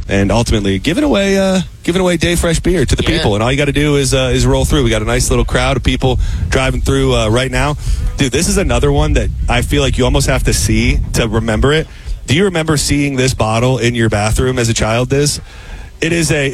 and ultimately giving away Day Fresh beer to the people. And all you got to do is roll through. We got a nice little crowd of people driving through right now. Dude, this is another one that I feel like you almost have to see to remember it. Do you remember seeing this bottle in your bathroom as a child? It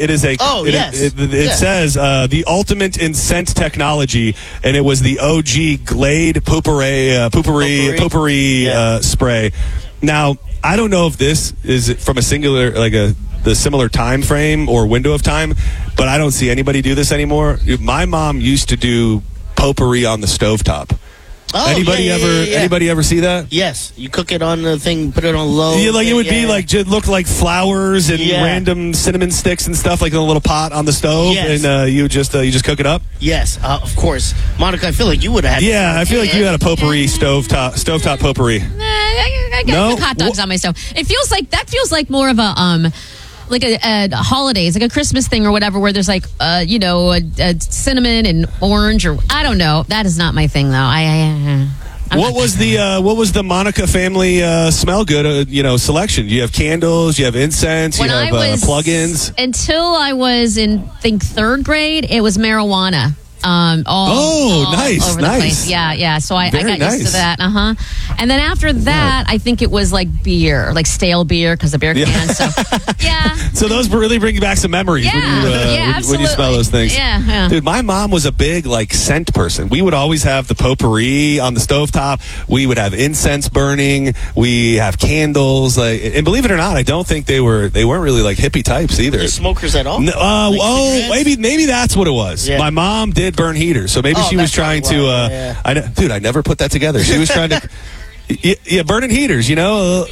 says the ultimate in scent technology, and it was the OG Glade Potpourri spray. Now, I don't know if this is from a singular, the similar time frame or window of time, but I don't see anybody do this anymore. My mom used to do potpourri on the stovetop. Oh, anybody ever see that? Yes, you cook it on the thing, put it on low. Yeah, it would be just look like flowers and random cinnamon sticks and stuff, like in a little pot on the stove, and you just cook it up. Yes, of course, Monica. I feel like you would have had. Yeah, I feel like you had a potpourri stovetop potpourri. I cook hot dogs on my stove. It feels like more of a like a holidays, like a Christmas thing or whatever, where there's a cinnamon and orange, or I don't know. That is not my thing, though. What was the Monica family smell good selection? You have candles, you have incense, you have plugins. Until I was in third grade, it was marijuana. All nice, over the place. Yeah. So I got used to that. And then after that, I think it was like beer, like stale beer, because the beer can. So So those really bring you back some memories when you smell those things. Yeah. Dude, my mom was a big scent person. We would always have the potpourri on the stovetop. We would have incense burning. We have candles. And believe it or not, I don't think they weren't really hippie types either. Were they smokers at all? Maybe that's what it was. Yeah. My mom did burn heaters, so maybe she was trying to. I never put that together. She was trying to. Yeah, burning heaters, Yeah.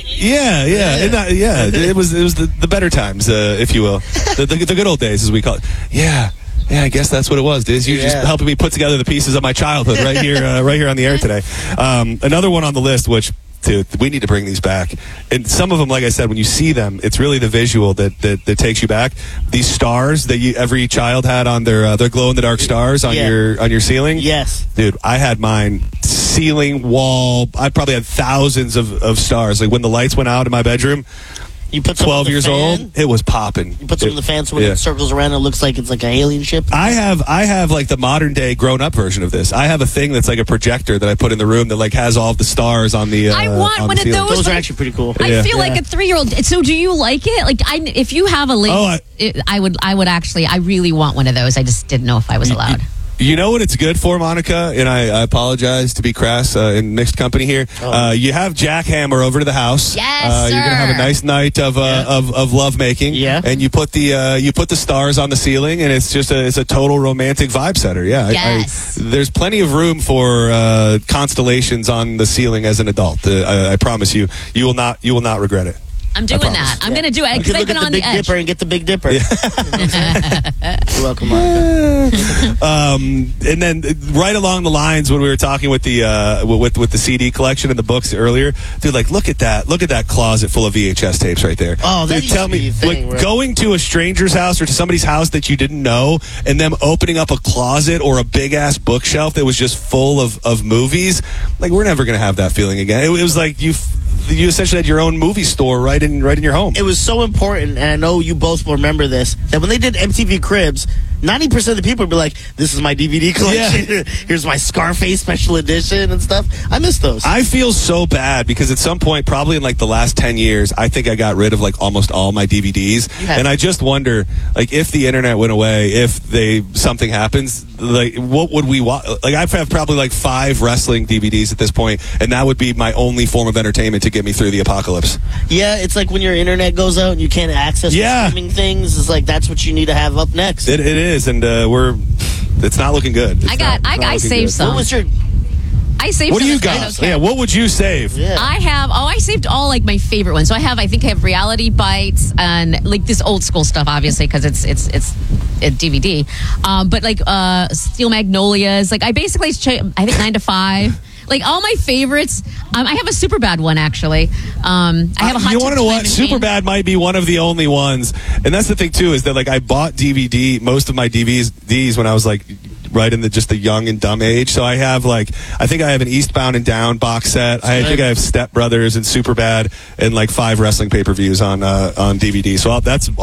It was the better times, if you will, the good old days, as we call it. Yeah, I guess that's what it was. Diz, you just helping me put together the pieces of my childhood right here on the air today. Another one on the list, which. Dude, we need to bring these back. And some of them, like I said, when you see them, it's really the visual that takes you back. These stars that every child had on their glow-in-the-dark stars on your ceiling. Yes. Dude, I had mine ceiling, wall. I probably had thousands of stars. Like when the lights went out in my bedroom, you put 12 years old, it was popping. You put some in the fan so when it circles around, it looks like it's like an alien ship. I have like the modern day grown up version of this. I have a thing that's like a projector that I put in the room that has all of the stars on the. I want one of those. Those are actually pretty cool. I feel like a 3-year-old. So do you like it? If you have a link, I would actually. I really want one of those. I just didn't know if I was allowed. You know what it's good for, Monica? And I apologize to be crass in mixed company here. You have Jackhammer over to the house. Yes, you're gonna have a nice night of love making. Yeah. And you put the stars on the ceiling, and it's a total romantic vibe setter. Yeah. Yes. There's plenty of room for constellations on the ceiling as an adult. I promise you, you will not regret it. I'm doing that. I'm going to do it because I've been on the Big edge. Dipper and get the Big Dipper. You're welcome, Monica. And then right along the lines when we were talking with the CD collection and the books earlier, dude, look at that closet full of VHS tapes right there. Oh, that dude, tell me, going to a stranger's house or to somebody's house that you didn't know, and them opening up a closet or a big ass bookshelf that was just full of movies. We're never going to have that feeling again. It was like you essentially had your own movie store right in your home. It was so important, and I know you both will remember this, that when they did MTV Cribs, 90% of the people would be like, this is my DVD collection. Yeah. Here's my Scarface special edition and stuff. I miss those. I feel so bad because at some point, probably in the last 10 years, I think I got rid of almost all my DVDs. And I just wonder, if the internet went away, if something happens, what would we watch? I have probably 5 wrestling DVDs at this point, and that would be my only form of entertainment to get me through the apocalypse. Yeah, it's like when your internet goes out and you can't access streaming things. It's that's what you need to have up next. It is, and it's not looking good. I saved some. What was your? I saved. What do you got? Yeah, what would you save? Yeah. I saved all my favorite ones. So I think I have Reality Bites and this old school stuff, obviously, because it's a DVD. But Steel Magnolias. I basically I think 9 to 5. All my favorites. I have a Superbad one, actually. I have a Hot You want to know what? Machine. Superbad might be one of the only ones. And that's the thing, too, is that, I bought most of my DVDs when I was, right in the young and dumb age. So I have, I think I have an Eastbound and Down box set. I think I have Step Brothers and Superbad and, 5 wrestling pay-per-views on DVD. So that's